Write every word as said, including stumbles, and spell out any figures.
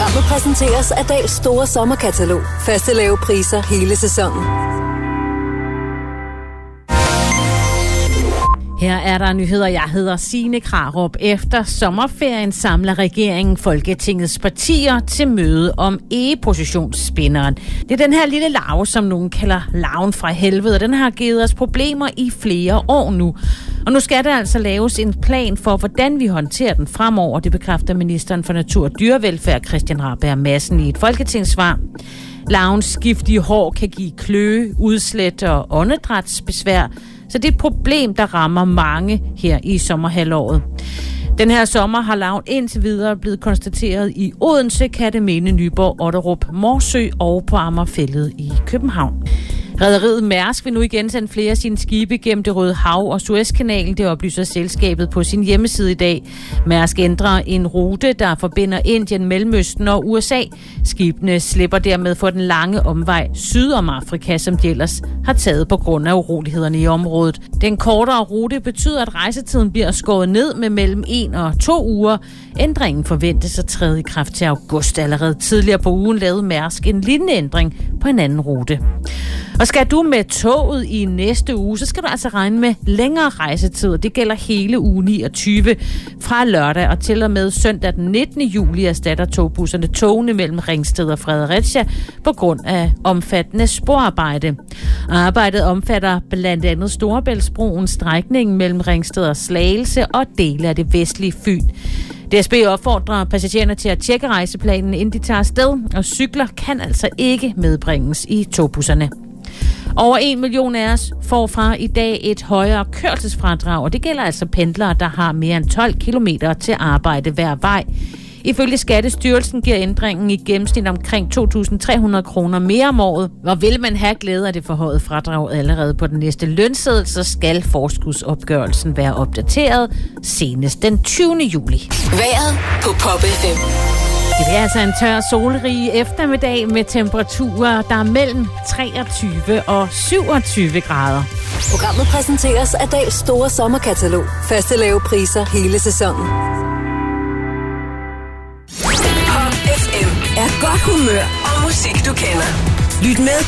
Programmet præsenteres af Dals store sommerkatalog. Faste lave priser hele sæsonen. Her er der nyheder. Jeg hedder Signe Krarup. Efter sommerferien samler regeringen Folketingets partier til møde om egepositionsspinderen. Det er den her lille larve, som nogen kalder larven fra helvede. Den har givet os problemer i flere år nu. Og nu skal der altså laves en plan for, hvordan vi håndterer den fremover. Det bekræfter ministeren for Natur og Dyrevelfærd, Christian Rabjerg Madsen, i et folketingssvar. Larvens giftige hår kan give kløe, udslæt og åndedrætsbesvær. Så det er et problem, der rammer mange her i sommerhalvåret. Den her sommer har larven indtil videre blevet konstateret i Odense, Kerteminde, Nyborg, Otterup, Morsø og på Amagerfælled i København. Rederiet Mærsk vil nu igen sende flere af sine skibe gennem det Røde Hav og Suezkanalen. Det oplyser selskabet på sin hjemmeside i dag. Mærsk ændrer en rute, der forbinder Indien, Mellemøsten og U S A. Skibene slipper dermed for den lange omvej syd om Afrika, som de ellers har taget på grund af urolighederne i området. Den kortere rute betyder, at rejsetiden bliver skåret ned med mellem en og to uger. Ændringen forventes at træde i kraft til august. Allerede tidligere på ugen lavede Mærsk en lignende ændring på en anden rute. Og skal du med toget i næste uge, så skal du altså regne med længere rejsetid. Det gælder hele uge niogtyve. Fra lørdag og til og med søndag den nittende juli erstatter togbusserne togene mellem Ringsted og Fredericia på grund af omfattende sporarbejde. Arbejdet omfatter blandt andet Storebæltsbroen, strækningen mellem Ringsted og Slagelse og dele af det vestlige Fyn. D S B opfordrer passagererne til at tjekke rejseplanen, inden de tager afsted, og cykler kan altså ikke medbringes i togbusserne. Over en million af os får fra i dag et højere kørselsfradrag, og det gælder altså pendlere, der har mere end tolv kilometer til arbejde hver vej. Ifølge Skattestyrelsen giver ændringen i gennemsnit omkring to tusind tre hundrede kroner mere om året. Hvor vil man have glæde af det forhøjede fradrag allerede på den næste lønseddel, så skal forskudsopgørelsen være opdateret senest den tyvende juli. Vejret på Pop F M. Det er altså en tør, solrig eftermiddag med temperaturer, der er mellem treogtyve og syvogtyve grader. Programmet præsenteres af Dals store sommerkatalog. Faste lave priser hele sæsonen. Pop F M er godt humør og musik, du kender. Lyt med